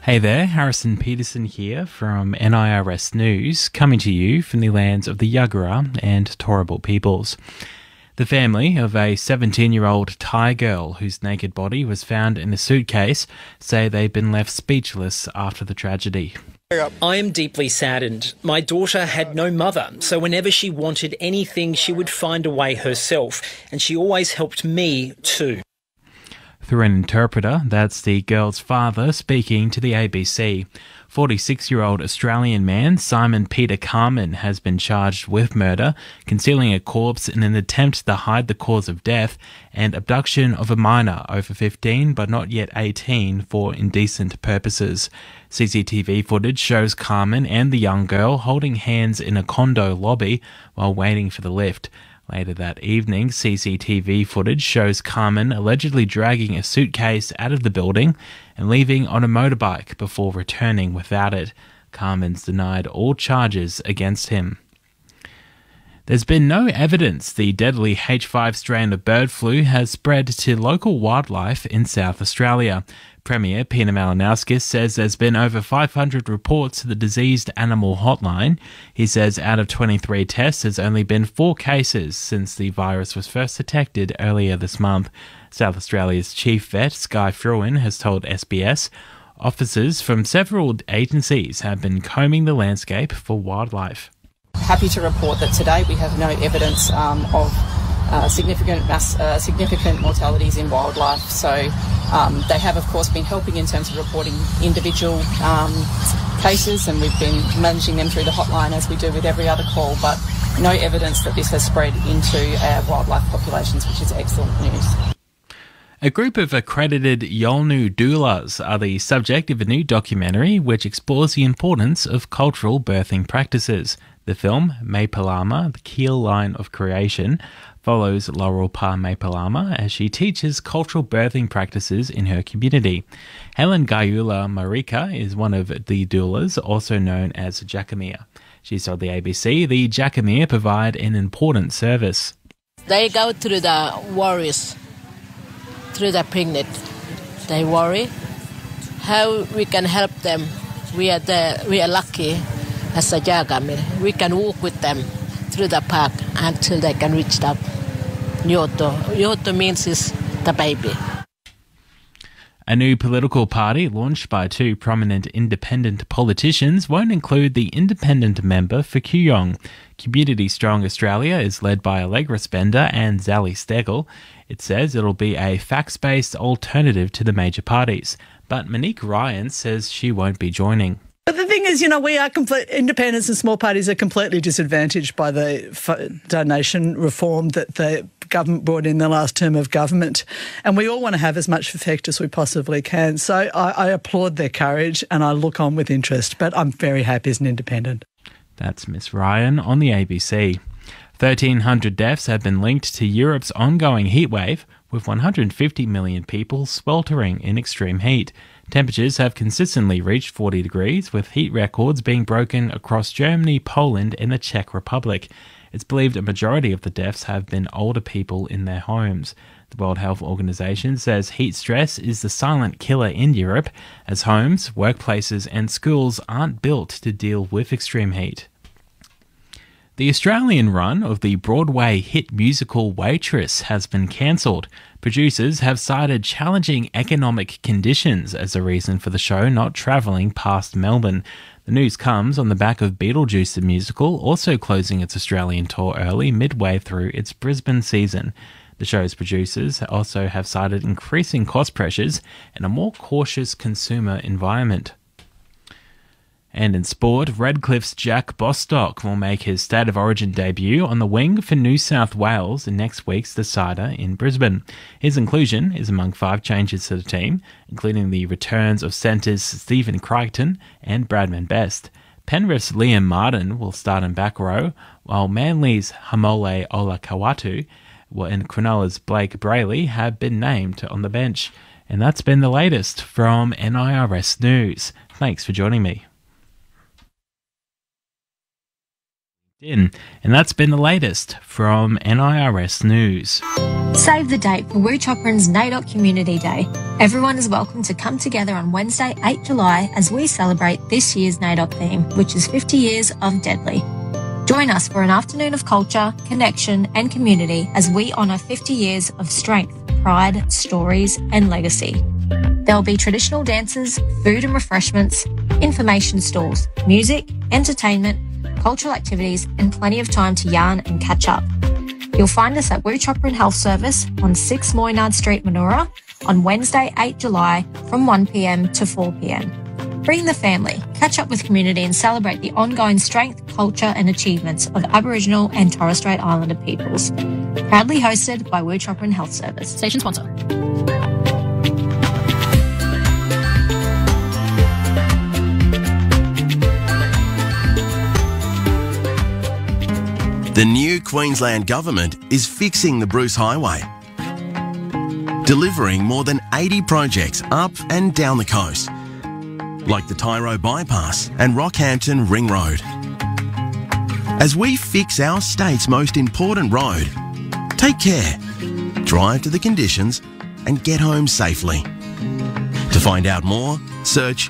Hey there, Harrison Peterson here from NIRS News, coming to you from the lands of the Yagara and Turrbal peoples. The family of a 17-year-old Thai girl whose naked body was found in a suitcase say they've been left speechless after the tragedy. I am deeply saddened. My daughter had no mother, so whenever she wanted anything, she would find a way herself, and she always helped me too. Through an interpreter, that's the girl's father speaking to the ABC. 46-year-old Australian man Simon Peter Carman has been charged with murder, concealing a corpse in an attempt to hide the cause of death, and abduction of a minor over 15 but not yet 18 for indecent purposes. CCTV footage shows Carman and the young girl holding hands in a condo lobby while waiting for the lift. Later that evening, CCTV footage shows Carman allegedly dragging a suitcase out of the building and leaving on a motorbike before returning without it. Carman's denied all charges against him. There's been no evidence the deadly H5 strain of bird flu has spread to local wildlife in South Australia. Premier Peter Malinauskas says there's been over 500 reports to the Diseased Animal Hotline. He says out of 23 tests, there's only been 4 cases since the virus was first detected earlier this month. South Australia's chief vet, Skye Fruin, has told SBS officers from several agencies have been combing the landscape for wildlife. Happy to report that today we have no evidence of significant mortalities in wildlife. So they have, of course, been helping in terms of reporting individual cases, and we've been managing them through the hotline as we do with every other call, but no evidence that this has spread into our wildlife populations, which is excellent news. A group of accredited Yolngu doulas are the subject of a new documentary which explores the importance of cultural birthing practices. The film, Maipalama, The Keel Line of Creation, follows Laurel Pa Maipalama as she teaches cultural birthing practices in her community. Helen Gayula Marika is one of the doulas, also known as Jackamea. She told the ABC the Jackamea provide an important service. They go through the worries, through the pregnant. They worry. How we can help them? We are lucky. As a Jackamea, we can walk with them through the park until they can reach the Yoto. Yoto means is the baby. A new political party launched by 2 prominent independent politicians won't include the independent member for Kooyong. Community Strong Australia is led by Allegra Spender and Zali Steggall. It says it'll be a facts-based alternative to the major parties. But Monique Ryan says she won't be joining. But the thing is, we are independents and small parties are completely disadvantaged by the donation reform that the government brought in the last term of government. And we all want to have as much effect as we possibly can. So I applaud their courage and I look on with interest, but I'm very happy as an independent. That's Miss Ryan on the ABC. 1,300 deaths have been linked to Europe's ongoing heatwave, with 150 million people sweltering in extreme heat. Temperatures have consistently reached 40 degrees, with heat records being broken across Germany, Poland and the Czech Republic. It's believed a majority of the deaths have been older people in their homes. The World Health Organization says heat stress is the silent killer in Europe, as homes, workplaces and schools aren't built to deal with extreme heat. The Australian run of the Broadway hit musical Waitress has been cancelled. Producers have cited challenging economic conditions as a reason for the show not travelling past Melbourne. The news comes on the back of Beetlejuice the musical also closing its Australian tour early midway through its Brisbane season. The show's producers also have cited increasing cost pressures and a more cautious consumer environment. And in sport, Redcliffe's Jack Bostock will make his State of Origin debut on the wing for New South Wales in next week's decider in Brisbane. His inclusion is among 5 changes to the team, including the returns of centres Stephen Crichton and Bradman Best. Penrith's Liam Martin will start in back row, while Manly's Hamole Olakawatu and Cronulla's Blake Brayley have been named on the bench. And that's been the latest from NIRS News. Thanks for joining me. And that's been the latest from NIRS News. Save the date for Wuchopran's NAIDOC Community Day. Everyone is welcome to come together on Wednesday, 8 July, as we celebrate this year's NAIDOC theme, which is 50 years of Deadly. Join us for an afternoon of culture, connection and community as we honour 50 years of strength, pride, stories and legacy. There will be traditional dances, food and refreshments, information stalls, music, entertainment, cultural activities and plenty of time to yarn and catch up. You'll find us at Wuchopran Health Service on 6 Moynard Street, Manoora on Wednesday, 8 July from 1 p.m. to 4 p.m. Bring the family, catch up with community and celebrate the ongoing strength, culture and achievements of Aboriginal and Torres Strait Islander peoples. Proudly hosted by Wuchopran Health Service. Station sponsor. The new Queensland Government is fixing the Bruce Highway, delivering more than 80 projects up and down the coast, like the Tyro Bypass and Rockhampton Ring Road. As we fix our state's most important road, take care, drive to the conditions and get home safely. To find out more, search